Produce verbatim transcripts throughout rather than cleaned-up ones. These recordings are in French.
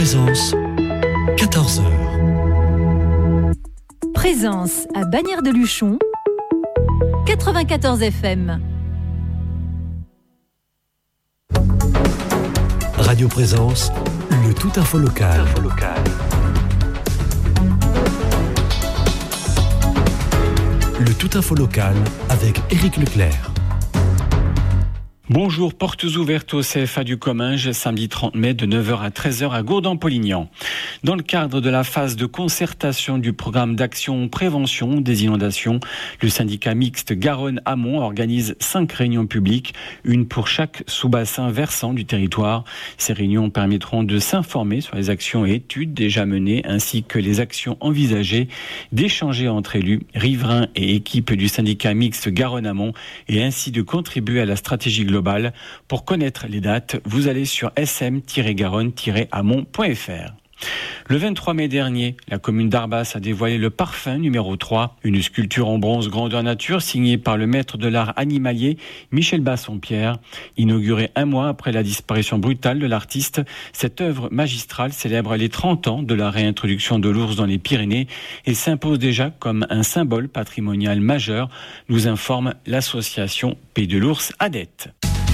Présence, quatorze heures. Présence à Bagnères de Luchon, quatre-vingt-quatorze F M. Radio Présence, le tout info local. Info local. Le tout info local avec Éric Leclerc. Bonjour, portes ouvertes au C F A du Comminges, samedi trente mai de neuf heures à treize heures à Gourdon-Polignan. Dans le cadre de la phase de concertation du programme d'action prévention des inondations, le syndicat mixte Garonne-Amont organise cinq réunions publiques, une pour chaque sous-bassin versant du territoire. Ces réunions permettront de s'informer sur les actions et études déjà menées ainsi que les actions envisagées, d'échanger entre élus, riverains et équipes du syndicat mixte Garonne-Amont et ainsi de contribuer à la stratégie globale. Pour connaître les dates, vous allez sur s m tiret garonne tiret amont point f r. Le vingt-trois mai dernier, la commune d'Arbas a dévoilé le parfum numéro trois, une sculpture en bronze grandeur nature signée par le maître de l'art animalier Michel Bassompierre. Inaugurée un mois après la disparition brutale de l'artiste, cette œuvre magistrale célèbre les trente ans de la réintroduction de l'ours dans les Pyrénées et s'impose déjà comme un symbole patrimonial majeur, nous informe l'association Pays de l'Ours Adette.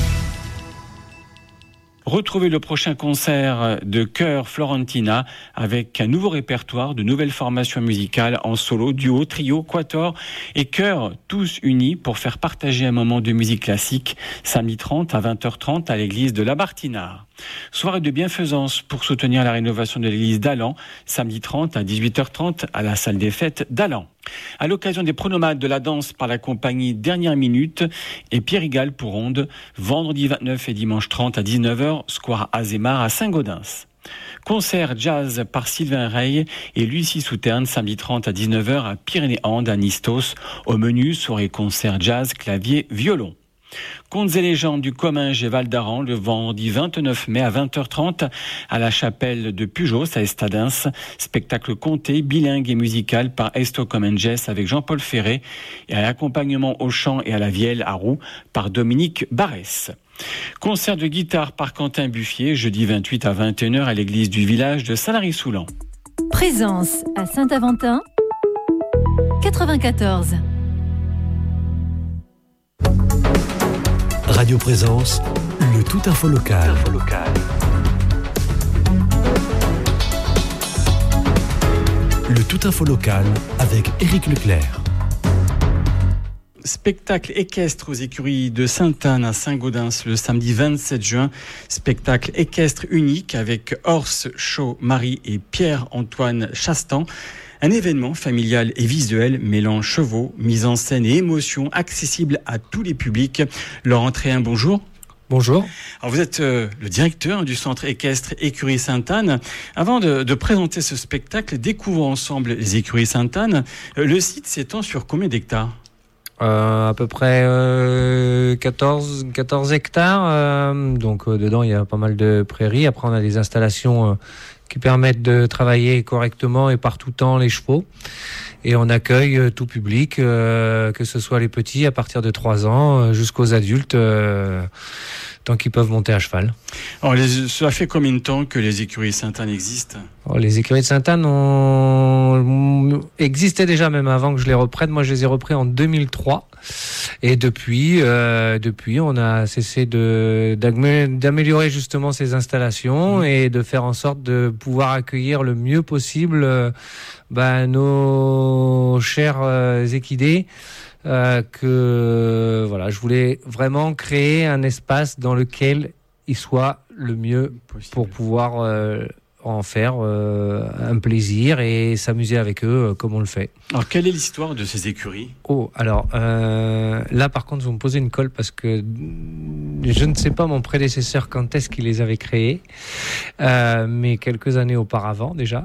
Retrouvez le prochain concert de Chœur Florentina avec un nouveau répertoire de nouvelles formations musicales en solo, duo, trio, quatuor et chœur, tous unis pour faire partager un moment de musique classique samedi trente à vingt heures trente à l'église de la Bartinard. Soirée de bienfaisance pour soutenir la rénovation de l'église d'Allan, samedi trente à dix-huit heures trente à la salle des fêtes d'Allan. À l'occasion des pronomades de la danse par la compagnie Dernière Minute et Pierre Rigal pour Onde, vendredi vingt-neuf et dimanche trente à dix-neuf heures, square Azémar à Saint-Gaudens. Concert jazz par Sylvain Rey et Lucie Souterne, samedi trente à dix-neuf heures à Pyrénées-Andes à Nistos. Au menu, soirée concert jazz, clavier, violon. Contes et légendes du Comminges et Val d'Aran le vendredi vingt-neuf mai à vingt heures trente à la chapelle de Pujos à Estadens. Spectacle conté, bilingue et musical par Esto Comminges avec Jean-Paul Ferré et à l'accompagnement au chant et à la vielle à roue par Dominique Barès. Concert de guitare par Quentin Buffier jeudi vingt-huit à vingt et une heures à l'église du village de Saint-Lary-Soulan. Présence à Saint-Aventin, quatre-vingt-quatorze. Radio Présence, le tout info local. Info local. Le tout info local avec Éric Leclerc. Spectacle équestre aux écuries de Sainte-Anne à Saint-Gaudens le samedi vingt-sept juin. Spectacle équestre unique avec Horse Show Marie et Pierre-Antoine Chastan. Un événement familial et visuel mêlant chevaux, mise en scène et émotion, accessible à tous les publics. Laurent Tréhin, bonjour. Bonjour. Alors vous êtes euh, le directeur du centre équestre Écurie Sainte-Anne. Avant de, de présenter ce spectacle, découvrons ensemble les écuries Sainte-Anne. Euh, le site s'étend sur combien d'hectares ? Euh, à peu près euh, quatorze, quatorze hectares. Euh, donc euh, dedans, il y a pas mal de prairies. Après, on a des installations euh, qui permettent de travailler correctement et par tout temps les chevaux. Et on accueille euh, tout public, euh, que ce soit les petits à partir de trois ans euh, jusqu'aux adultes, euh, tant qu'ils peuvent monter à cheval. Alors, les, cela fait combien de temps que les écuries Sainte-Anne existent ? Alors, les écuries de Sainte-Anne ont... existaient déjà même avant que je les reprenne. Moi, je les ai repris en deux mille trois. Et depuis, euh, depuis, on a cessé de, d'améliorer justement ces installations mmh. et de faire en sorte de pouvoir accueillir le mieux possible euh, bah, nos chers euh, équidés. Euh, que voilà, je voulais vraiment créer un espace dans lequel ils soient le mieux possible pour pouvoir euh, en faire euh, un plaisir et s'amuser avec eux euh, comme on le fait. Alors, quelle est l'histoire de ces écuries ? Oh, alors euh, là, par contre, vous me posez une colle parce que je ne sais pas mon prédécesseur quand est-ce qu'il les avait créés, euh, mais quelques années auparavant déjà.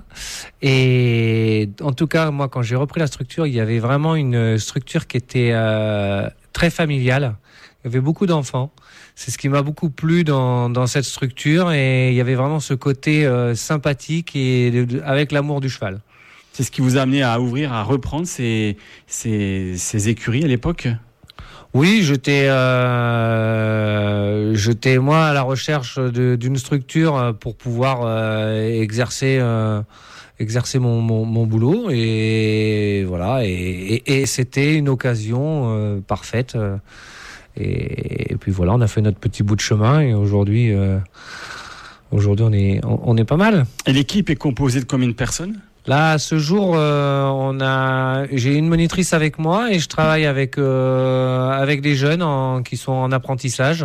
Et en tout cas, moi, quand j'ai repris la structure, il y avait vraiment une structure qui était euh, très familiale. Il y avait beaucoup d'enfants. C'est ce qui m'a beaucoup plu dans, dans cette structure et il y avait vraiment ce côté euh, sympathique et de, de, avec l'amour du cheval. C'est ce qui vous a amené à ouvrir, à reprendre ces, ces, ces écuries à l'époque ? Oui, j'étais, euh, j'étais moi à la recherche de, d'une structure pour pouvoir euh, exercer euh, exercer mon, mon, mon boulot et voilà et, et, et c'était une occasion euh, parfaite euh, et, et puis voilà, on a fait notre petit bout de chemin et aujourd'hui euh, aujourd'hui on est on, on est pas mal. Et l'équipe est composée de combien de personnes? Là, à ce jour, euh, on a, j'ai une monitrice avec moi et je travaille avec euh, avec des jeunes en, qui sont en apprentissage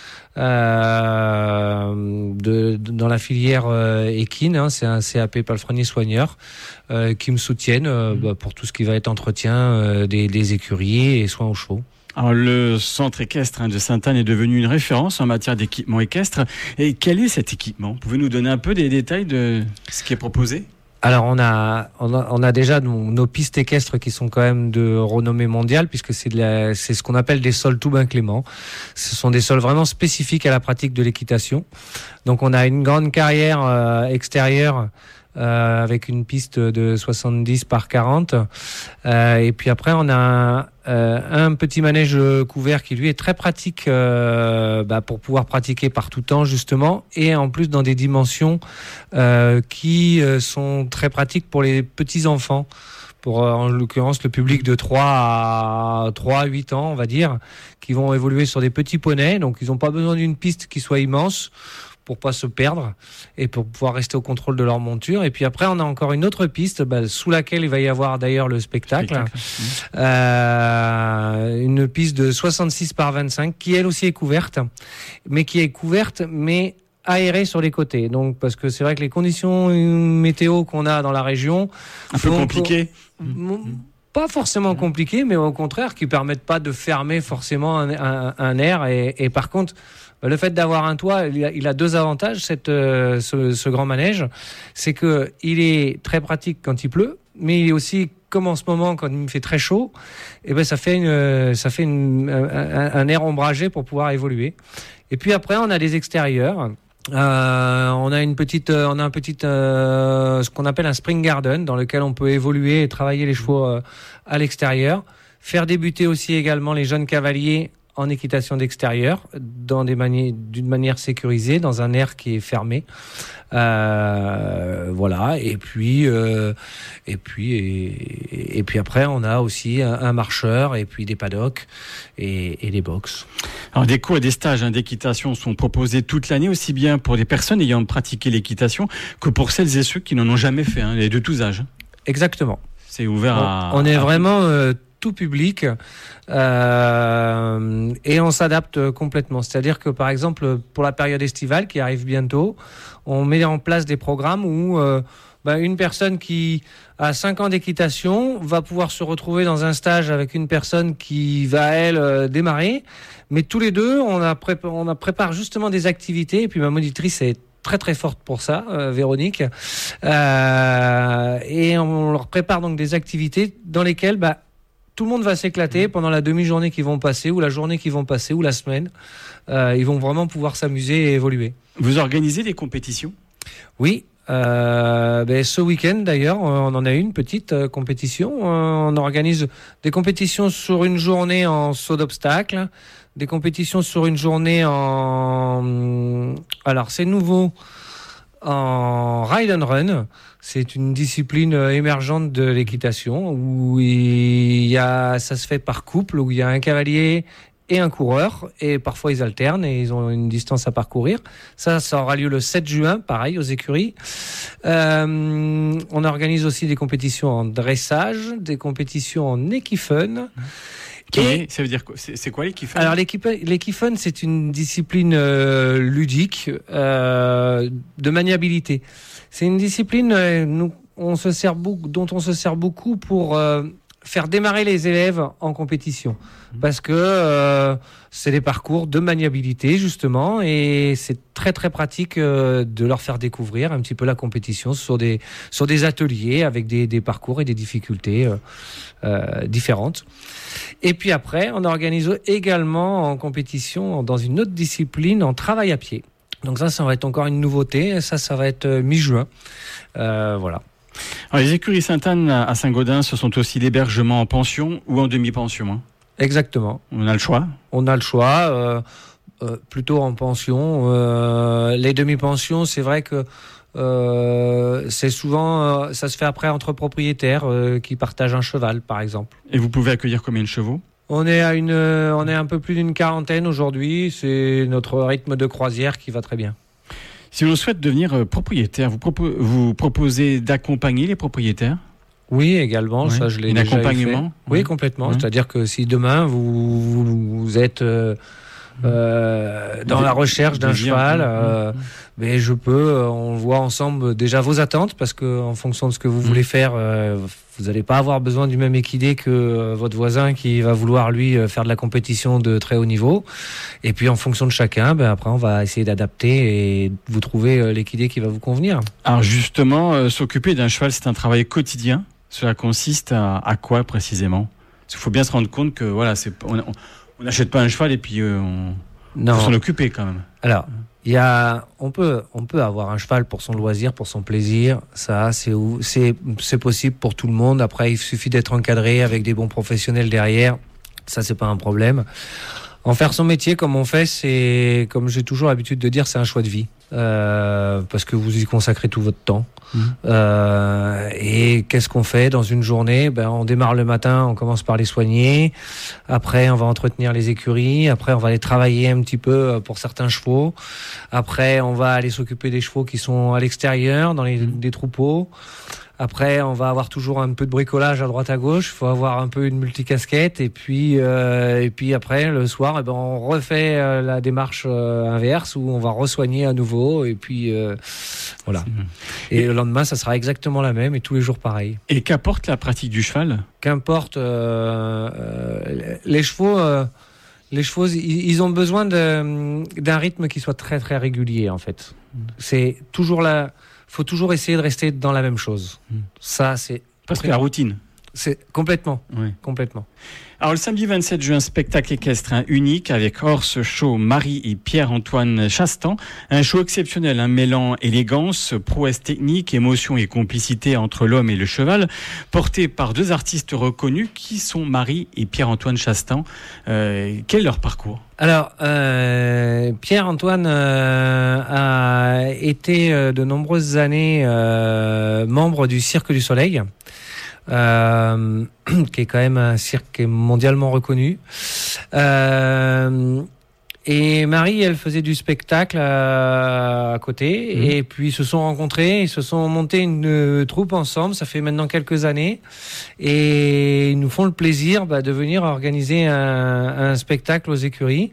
euh, de, de dans la filière euh, équine. Hein, c'est un C A P palefrenier soigneur euh, qui me soutiennent euh, bah, pour tout ce qui va être entretien euh, des, des écuries et soins aux chevaux. Alors, le centre équestre de Sainte-Anne est devenu une référence en matière d'équipement équestre. Et quel est cet équipement? Vous pouvez nous donner un peu des détails de ce qui est proposé? Alors on a, on a on a déjà nos, nos pistes équestres qui sont quand même de renommée mondiale puisque c'est de la, c'est ce qu'on appelle des sols tout incléments. Ce sont des sols vraiment spécifiques à la pratique de l'équitation. Donc on a une grande carrière euh, extérieure euh, avec une piste de soixante-dix par quarante euh, et puis après on a un, euh, un petit manège couvert qui lui est très pratique euh, bah, pour pouvoir pratiquer par tout temps justement et en plus dans des dimensions euh, qui euh, sont très pratiques pour les petits enfants, pour euh, en l'occurrence le public de trois à huit ans on va dire, qui vont évoluer sur des petits poneys, donc ils n'ont pas besoin d'une piste qui soit immense pour pas se perdre et pour pouvoir rester au contrôle de leur monture. Et puis après, on a encore une autre piste bah, sous laquelle il va y avoir d'ailleurs le spectacle. spectacle. Euh, une piste de soixante-six par vingt-cinq qui elle aussi est couverte, mais qui est couverte mais aérée sur les côtés. Donc parce que c'est vrai que les conditions météo qu'on a dans la région un peu compliquées. Mmh. Pas forcément compliquées, mais au contraire qui permettent pas de fermer forcément un, un, un air. Et, et par contre, le fait d'avoir un toit, il a, il a deux avantages, cette, euh, ce, ce grand manège. C'est que il est très pratique quand il pleut, mais il est aussi, comme en ce moment, quand il fait très chaud, et ben ça fait, une, ça fait une, un, un air ombragé pour pouvoir évoluer. Et puis après, on a des extérieurs. Euh, on a une petite, euh, on a un petit, euh, ce qu'on appelle un spring garden dans lequel on peut évoluer et travailler les chevaux euh, à l'extérieur, faire débuter aussi également les jeunes cavaliers en équitation d'extérieur, dans des manières, d'une manière sécurisée, dans un air qui est fermé. Euh, voilà. Et puis, euh, et puis, et, et puis après, on a aussi un, un marcheur, et puis des paddocks et, et des box. Alors, des cours et des stages hein, d'équitation sont proposés toute l'année, aussi bien pour des personnes ayant pratiqué l'équitation que pour celles et ceux qui n'en ont jamais fait, hein, et de tous âges. Exactement. C'est ouvert on, à. On est à vraiment euh, tout public euh, et on s'adapte complètement. C'est-à-dire que par exemple pour la période estivale qui arrive bientôt, on met en place des programmes où euh, bah, une personne qui a cinq ans d'équitation va pouvoir se retrouver dans un stage avec une personne qui va elle euh, démarrer. Mais tous les deux, on a, prépa- on a prépare justement des activités et puis ma monitrice est très très forte pour ça, euh, Véronique, euh, et on leur prépare donc des activités dans lesquelles bah, tout le monde va s'éclater pendant la demi-journée qu'ils vont passer, ou la journée qu'ils vont passer, ou la semaine. Euh, ils vont vraiment pouvoir s'amuser et évoluer. Vous organisez des compétitions ? Oui. Euh, ben, ce week-end d'ailleurs, on en a une petite euh, compétition. Euh, on organise des compétitions sur une journée en saut d'obstacle, des compétitions sur une journée en... Alors c'est nouveau, en ride and run. C'est une discipline émergente de l'équitation où il y a, ça se fait par couple, où il y a un cavalier et un coureur, et parfois ils alternent et ils ont une distance à parcourir. Ça, ça aura lieu le sept juin, pareil, aux écuries. Euh, on organise aussi des compétitions en dressage, des compétitions en équifun. Et ça veut dire quoi ? C'est, c'est quoi l'équifun ? Alors l'équifun, c'est une discipline euh, ludique euh, de maniabilité. C'est une discipline euh, nous, on se sert beaucoup, dont on se sert beaucoup pour euh, faire démarrer les élèves en compétition. Parce que euh, c'est des parcours de maniabilité justement, et c'est très très pratique euh, de leur faire découvrir un petit peu la compétition sur des sur des ateliers avec des, des parcours et des difficultés euh, euh, différentes. Et puis après, on organise également en compétition dans une autre discipline en travail à pied. Donc ça, ça va être encore une nouveauté. Ça, ça va être euh, mi-juin. Euh, voilà. Alors, les écuries Sainte-Anne à Saint-Gaudens, ce sont aussi l'hébergement en pension ou en demi-pension, hein ? Exactement. On a le choix. On a le choix. Euh, euh, plutôt en pension. Euh, les demi-pensions, c'est vrai que euh, c'est souvent, euh, ça se fait après entre propriétaires euh, qui partagent un cheval, par exemple. Et vous pouvez accueillir combien de chevaux ? On est à une, euh, on est un peu plus d'une quarantaine aujourd'hui. C'est notre rythme de croisière qui va très bien. Si l'on souhaite devenir propriétaire, vous, propo- vous proposez d'accompagner les propriétaires ? Oui, également, ouais. ça je l'ai Un déjà accompagnement fait. Oui, ouais. complètement. Ouais. C'est-à-dire que si demain vous, vous êtes euh, euh, dans la recherche d'un cheval, euh, mais je peux, on voit ensemble déjà vos attentes, parce que en fonction de ce que vous voulez faire, euh, vous n'allez pas avoir besoin du même équidé que euh, votre voisin qui va vouloir lui faire de la compétition de très haut niveau. Et puis en fonction de chacun, ben après on va essayer d'adapter et vous trouver euh, l'équidé qui va vous convenir. Alors justement, euh, s'occuper d'un cheval, c'est un travail quotidien. Cela consiste à, à quoi précisément ? Parce qu'il faut bien se rendre compte que voilà, c'est, on n'achète pas un cheval et puis euh, on non. faut s'en occuper quand même. Alors, il y a, on peut, on peut avoir un cheval pour son loisir, pour son plaisir. Ça, c'est, c'est, c'est possible pour tout le monde. Après, il suffit d'être encadré avec des bons professionnels derrière. Ça, c'est pas un problème. En faire son métier comme on fait, c'est, comme j'ai toujours l'habitude de dire, c'est un choix de vie. Euh, parce que vous y consacrez tout votre temps. Mmh. Euh, et qu'est-ce qu'on fait dans une journée ? Ben, on démarre le matin, on commence par les soigner. Après, on va entretenir les écuries. Après, on va les travailler un petit peu pour certains chevaux. Après, on va aller s'occuper des chevaux qui sont à l'extérieur, dans les des troupeaux. Après, on va avoir toujours un peu de bricolage à droite à gauche. Il faut avoir un peu une multicasquette. Et puis, euh, et puis après, le soir, eh ben, on refait euh, la démarche euh, inverse où on va resoigner à nouveau. Et puis, euh, voilà. Et, et le lendemain, ça sera exactement la même et tous les jours pareil. Et qu'apporte la pratique du cheval ? Qu'importe, euh, euh, les chevaux... Euh, Les chevaux, ils ont besoin de, d'un rythme qui soit très très régulier en fait. C'est toujours là, faut toujours essayer de rester dans la même chose. Ça, c'est presque la routine. C'est complètement, oui. complètement. Alors le samedi vingt-sept juin, spectacle équestre hein, unique avec Horse Show Marie et Pierre-Antoine Chastan. Un show exceptionnel, un mêlant élégance, prouesse technique, émotion et complicité entre l'homme et le cheval, porté par deux artistes reconnus qui sont Marie et Pierre-Antoine Chastan. Euh, quel est leur parcours ? Alors, euh, Pierre-Antoine euh, a été euh, de nombreuses années euh, membre du Cirque du Soleil. Euh, qui est quand même un cirque qui est mondialement reconnu. Euh, et Marie, elle faisait du spectacle à, à côté, mmh. et puis ils se sont rencontrés, ils se sont montés une euh, troupe ensemble, ça fait maintenant quelques années, et ils nous font le plaisir bah, de venir organiser un, un spectacle aux écuries.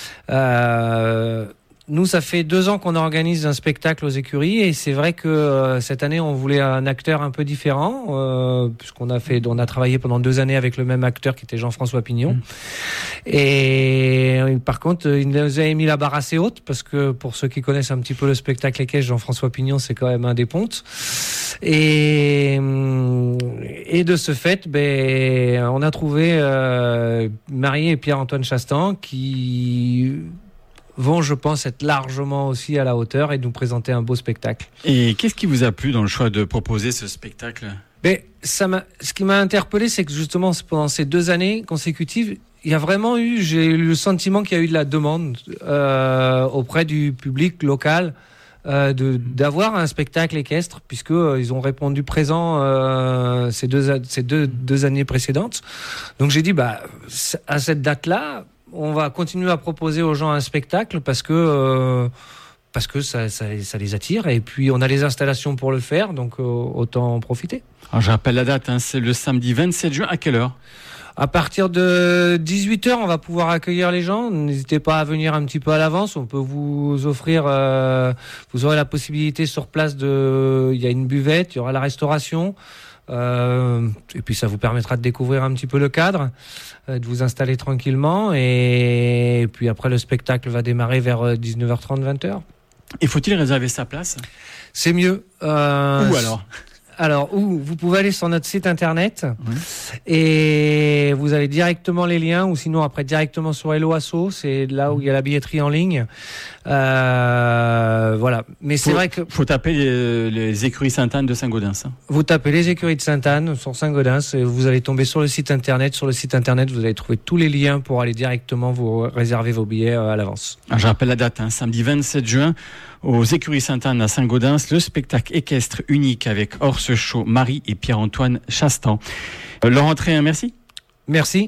Euh, Nous, ça fait deux ans qu'on organise un spectacle aux écuries et c'est vrai que euh, cette année, on voulait un acteur un peu différent euh, puisqu'on a fait, on a travaillé pendant deux années avec le même acteur qui était Jean-François Pignon. Mmh. Et euh, par contre, il nous a mis la barre assez haute parce que pour ceux qui connaissent un petit peu le spectacle équestre, Jean-François Pignon, c'est quand même un des pontes. Et et de ce fait, ben, on a trouvé euh, Marie et Pierre-Antoine Chastan qui vont, je pense, être largement aussi à la hauteur et nous présenter un beau spectacle. Et qu'est-ce qui vous a plu dans le choix de proposer ce spectacle ? Mais ça m'a, ce qui m'a interpellé, c'est que justement, pendant ces deux années consécutives, il y a vraiment eu, j'ai eu le sentiment qu'il y a eu de la demande euh, auprès du public local euh, de, d'avoir un spectacle équestre, puisque euh, ils ont répondu présent euh, ces deux ces deux deux années précédentes. Donc j'ai dit, bah à cette date-là, on va continuer à proposer aux gens un spectacle parce que euh, parce que ça, ça, ça les attire et puis on a les installations pour le faire, donc euh, autant en profiter. Alors je rappelle la date, hein, c'est le samedi vingt-sept juin. À quelle heure ? À partir de dix-huit heures, on va pouvoir accueillir les gens. N'hésitez pas à venir un petit peu à l'avance. On peut vous offrir, euh, vous aurez la possibilité sur place de, il y a une buvette, il y aura la restauration. Euh, et puis ça vous permettra de découvrir un petit peu le cadre, euh, de vous installer tranquillement et, et puis après le spectacle va démarrer vers dix-neuf heures trente, vingt heures. Et faut-il réserver sa place ? C'est mieux. Euh, Où alors ? Alors, où vous pouvez aller sur notre site internet Oui. et vous avez directement les liens, ou sinon après directement sur Hello Asso, c'est là où il y a la billetterie en ligne. Euh, voilà. Mais c'est faut, vrai que faut taper les, les écuries Sainte-Anne de Saint-Gaudens. Hein. vous tapez les écuries de Sainte-Anne sur Saint-Gaudens et vous allez tomber sur le site internet. Sur le site internet, vous allez trouver tous les liens pour aller directement vous réserver vos billets à l'avance. Ah, je rappelle la date, hein, samedi vingt-sept juin, aux écuries Sainte-Anne à Saint-Gaudens, le spectacle équestre unique avec Horse Show, Marie et Pierre-Antoine Chastan. Euh, Laurent Tréhin, merci. Merci.